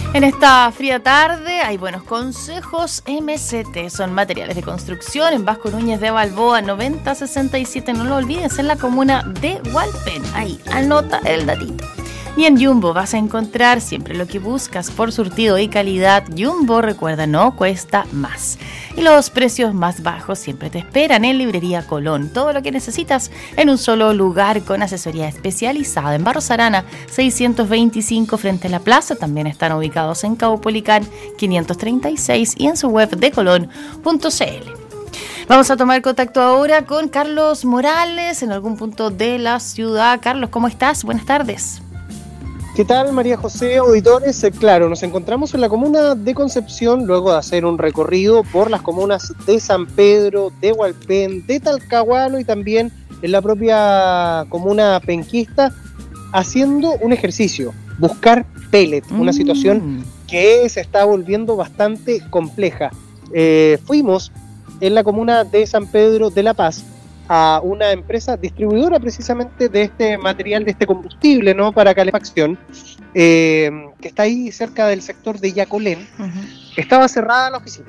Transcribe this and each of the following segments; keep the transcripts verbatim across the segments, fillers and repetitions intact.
En esta fría tarde hay buenos consejos. M C T son materiales de construcción en Vasco Núñez de Balboa noventa sesenta y siete. No lo olvides, en la comuna de Hualpén. Ahí, anota el datito. Y en Jumbo vas a encontrar siempre lo que buscas por surtido y calidad. Jumbo, recuerda, no cuesta más. Y los precios más bajos siempre te esperan en Librería Colón. Todo lo que necesitas en un solo lugar con asesoría especializada. En Barros Arana seiscientos veinticinco frente a la plaza. También están ubicados en Caupolicán quinientos treinta y seis y en su web de colón punto c l. Vamos a tomar contacto ahora con Carlos Morales en algún punto de la ciudad. Carlos, ¿cómo estás? Buenas tardes. ¿Qué tal, María José, auditores? Eh, claro, nos encontramos en la comuna de Concepción luego de hacer un recorrido por las comunas de San Pedro, de Hualpén, de Talcahuano y también en la propia comuna penquista, haciendo un ejercicio, buscar pellet, mm. una situación que se está volviendo bastante compleja. Eh, fuimos en la comuna de San Pedro de La Paz a una empresa distribuidora precisamente de este material, de este combustible, ¿no?, para calefacción, eh, que está ahí cerca del sector de Yacolén. Uh-huh. Estaba cerrada la oficina.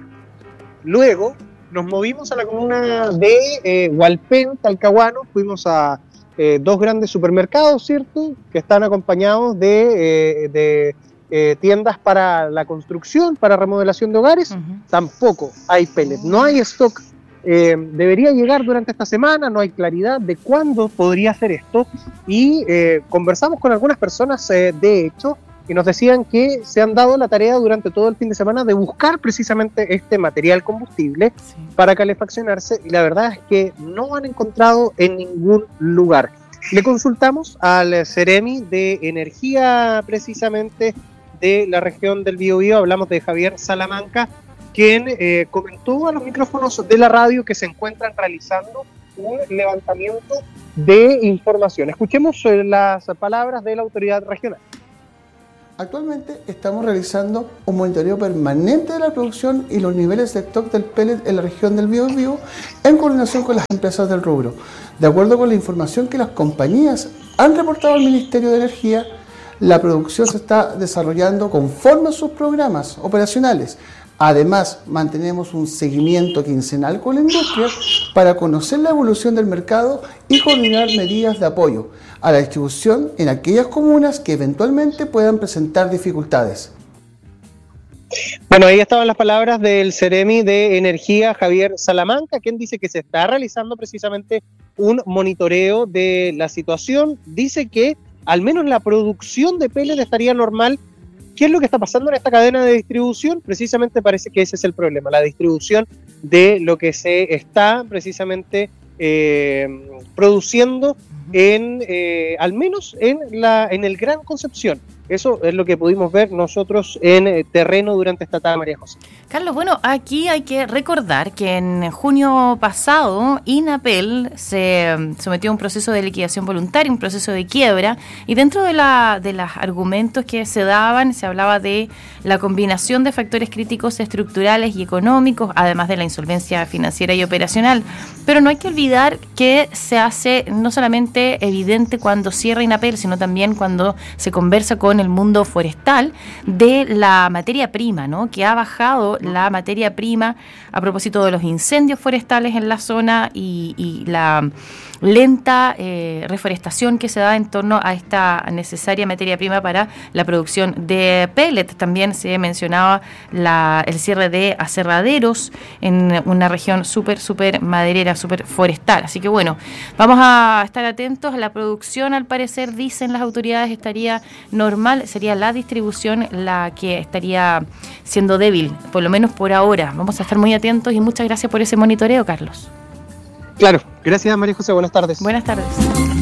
Luego nos movimos a la comuna de eh, Hualpén, Talcahuano, fuimos a eh, dos grandes supermercados, ¿cierto?, que están acompañados de, eh, de eh, tiendas para la construcción, para remodelación de hogares. Uh-huh. Tampoco hay pellet, no hay stock. Eh, debería llegar durante esta semana, no hay claridad de cuándo podría hacer esto y eh, conversamos con algunas personas eh, de hecho y nos decían que se han dado la tarea durante todo el fin de semana de buscar precisamente este material combustible sí. para calefaccionarse y la verdad es que no han encontrado en ningún lugar. Le consultamos al Ceremi de Energía precisamente de la región del Biobío, hablamos de Javier Salamanca, quien eh, comentó a los micrófonos de la radio que se encuentran realizando un levantamiento de información. Escuchemos eh, las palabras de la autoridad regional. Actualmente estamos realizando un monitoreo permanente de la producción y los niveles de stock del pellet en la región del Biobío en coordinación con las empresas del rubro. De acuerdo con la información que las compañías han reportado al Ministerio de Energía, la producción se está desarrollando conforme a sus programas operacionales. Además, mantenemos un seguimiento quincenal con la industria para conocer la evolución del mercado y coordinar medidas de apoyo a la distribución en aquellas comunas que eventualmente puedan presentar dificultades. Bueno, ahí estaban las palabras del Ceremi de Energía, Javier Salamanca, quien dice que se está realizando precisamente un monitoreo de la situación. Dice que al menos la producción de pellet estaría normal. ¿Qué es lo que está pasando en esta cadena de distribución? Precisamente parece que ese es el problema, la distribución de lo que se está precisamente eh, produciendo en, eh, al menos en, la, en el Gran Concepción. Eso es lo que pudimos ver nosotros en eh, terreno durante esta tarde, María José. Carlos, bueno, aquí hay que recordar que en junio pasado INAPEL se sometió a un proceso de liquidación voluntaria, un proceso de quiebra, y dentro de, la, de los argumentos que se daban, se hablaba de la combinación de factores críticos estructurales y económicos, además de la insolvencia financiera y operacional. Pero no hay que olvidar que se hace no solamente evidente cuando cierra INAPEL, sino también cuando se conversa con el mundo forestal de la materia prima, ¿no?, que ha bajado la materia prima a propósito de los incendios forestales en la zona y, y la lenta eh, reforestación que se da en torno a esta necesaria materia prima para la producción de pellet. También se mencionaba la, el cierre de aserraderos en una región súper, súper maderera, súper forestal. Así que bueno, vamos a estar atentos. La producción, al parecer, dicen las autoridades, estaría normal, sería la distribución la que estaría siendo débil, por lo menos por ahora. Vamos a estar muy atentos y muchas gracias por ese monitoreo, Carlos. Claro, gracias, María José, buenas tardes. Buenas tardes.